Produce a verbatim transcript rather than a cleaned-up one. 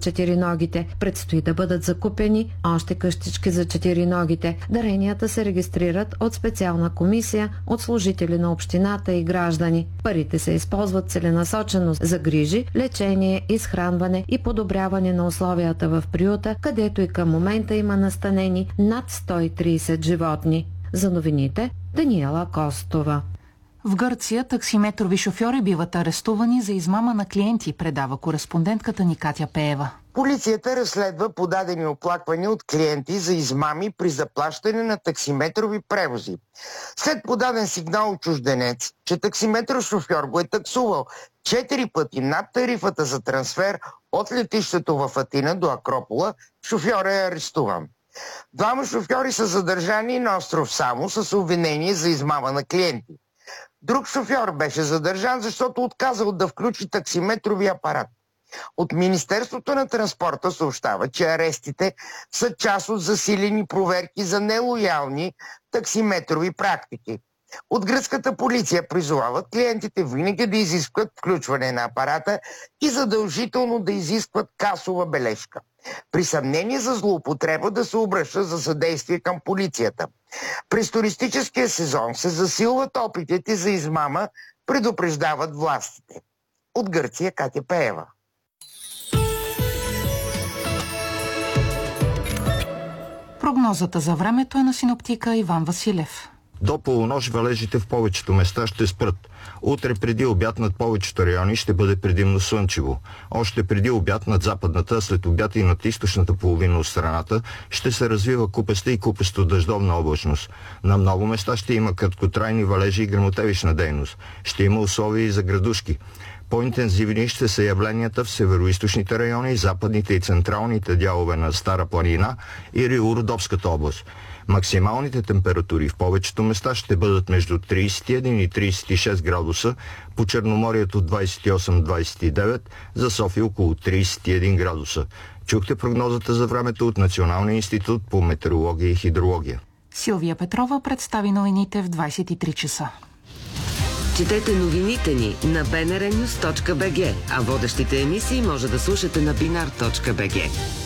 от четириногите. Предстои да бъдат закупени още къщички за четириногите. Даренията се регистрират от специална комисия от служители на общината и граждани. Парите се използват целенасочено за грижи, лечение, изхранване и подобряване на условията в приюта, където и към момента има настанени над сто и трийсет животни. За новините Даниела Костова. В Гърция таксиметрови шофьори биват арестувани за измама на клиенти, предава кореспондентката ни Катя Пеева. Полицията разследва подадени оплаквания от клиенти за измами при заплащане на таксиметрови превози. След подаден сигнал от чужденец, че таксиметров шофьор го е таксувал четири пъти над тарифата за трансфер от летището в Атина до Акропола, шофьорът е арестуван. Двама шофьори са задържани на остров Само с обвинение за измама на клиенти. Друг шофьор беше задържан, защото отказал да включи таксиметрови апарат. От Министерството на транспорта съобщава, че арестите са част от засилени проверки за нелоялни таксиметрови практики. От гръцката полиция призовават клиентите винаги да изискват включване на апарата и задължително да изискват касова бележка. При съмнение за злоупотреба да се обръща за съдействие към полицията. През туристическия сезон се засилват опитите за измама, предупреждават властите. От Гърция Катя Пеева. Прогнозата за времето е на синоптика Иван Василев. До полунощ валежите в повечето места ще спрат. Утре преди обяд над повечето райони ще бъде предимно слънчево. Още преди обяд над западната, а след обяд и над източната половина от страната ще се развива купеста и купесто дъждовна облачност. На много места ще има краткотрайни валежи и гръмотевична дейност. Ще има условия и за градушки. По-интензивни ще са явленията в североизточните райони, западните и централните дялове на Стара планина и Рило-Родопската област. Максималните температури в повечето места ще бъдат между трийсет и един и трийсет и шест градуса, по Черноморието двайсет и осем до двайсет и девет, за София около трийсет и един градуса. Чухте прогнозата за времето от Националния институт по метеорология и хидрология. Силвия Петрова представи новините в двайсет и три часа. Четете новините ни на би ен ар нюз точка би джи, а водещите емисии може да слушате на бинар точка би джи.